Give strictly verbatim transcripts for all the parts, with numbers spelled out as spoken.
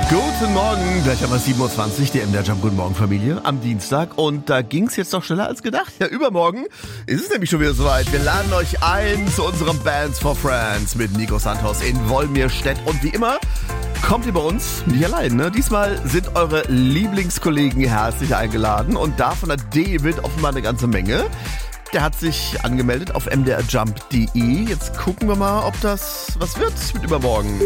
Guten Morgen, gleich haben wir sieben Uhr zwanzig, die M D R Jump Guten Morgen Familie am Dienstag. Und da ging's jetzt doch schneller als gedacht. Ja, übermorgen ist es nämlich schon wieder soweit. Wir laden euch ein zu unserem Bands for Friends mit Nico Santos in Wolmirstedt. Und wie immer kommt ihr bei uns nicht allein, ne? Diesmal sind eure Lieblingskollegen herzlich eingeladen und davon hat David offenbar eine ganze Menge. Der hat sich angemeldet auf m d r jump punkt d e. Jetzt gucken wir mal, ob das was wird mit übermorgen.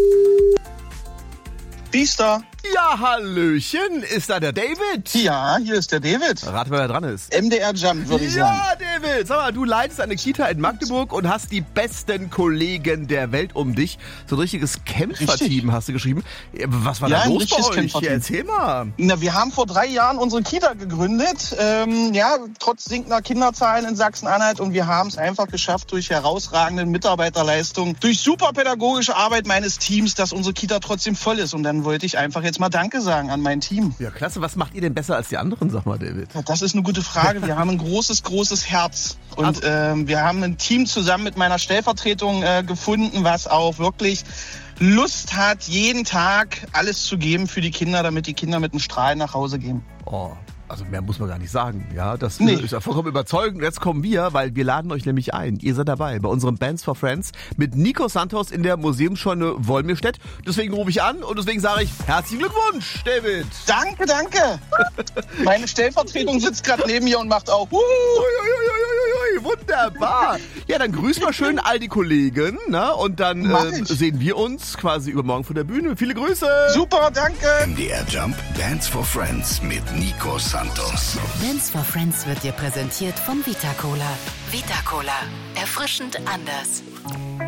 Biester. Ja, Hallöchen, ist da der David? Ja, hier ist der David. Rat, wer da dran ist. M D R Jump, würde ich sagen. Ja, David, sag mal, du leitest eine Kita in Magdeburg und hast die besten Kollegen der Welt um dich. So ein richtiges Kämpferteam hast du geschrieben. Was war Ja, da ein los bei richtiges euch? Kämpferteam. Ja, erzähl mal. Na, wir haben vor drei Jahren unsere Kita gegründet. Ähm, ja, trotz sinkender Kinderzahlen in Sachsen-Anhalt. Und wir haben es einfach geschafft, durch herausragende Mitarbeiterleistung, durch super pädagogische Arbeit meines Teams, dass unsere Kita trotzdem voll ist. Und dann wollte ich einfach jetzt mal Danke sagen an mein Team. Ja, klasse. Was macht ihr denn besser als die anderen, sag mal, David? Ja, das ist eine gute Frage. Wir haben ein großes, großes Herz. Und ähm, wir haben ein Team zusammen mit meiner Stellvertretung äh, gefunden, was auch wirklich Lust hat, jeden Tag alles zu geben für die Kinder, damit die Kinder mit einem Strahl nach Hause gehen. Oh, also mehr muss man gar nicht sagen. Ja, das Nee. ist ja vollkommen überzeugend. Jetzt kommen wir, weil wir laden euch nämlich ein. Ihr seid dabei bei unserem Bands for Friends mit Nico Santos in der Museumsscheune Wolmirstedt. Deswegen rufe ich an und deswegen sage ich herzlichen Glückwunsch, David. Danke, danke. Meine Stellvertretung sitzt gerade neben mir und macht auch. Huhu. Uiuiuiui, wunderbar. Ja, dann grüß mal schön all die Kollegen, ne? Und dann Mach äh, ich. sehen wir uns quasi übermorgen von der Bühne. Viele Grüße. Super, danke. M D R Jump Dance for Friends mit Nico Santos. Dance for Friends wird dir präsentiert von Vita Cola. Vita Cola. Erfrischend anders.